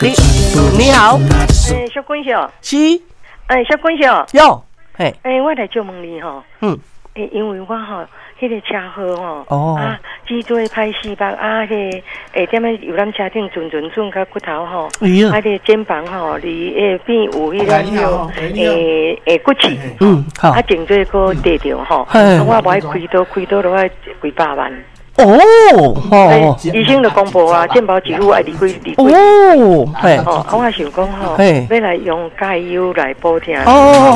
你好， 小君小， 是， 小君小， 有，嘿， 我来就问你吼，因为我吼，迄个车祸哦脊椎歹四百迄个点样游览车顶转到骨头吼，个肩膀吼，离边有迄种骨刺， 好， 颈椎个跌掉吼，我买开刀落来几百万。医生就公布啊，健保支付爱离几哦，嘿， 我想讲吼，要来用加油来补贴。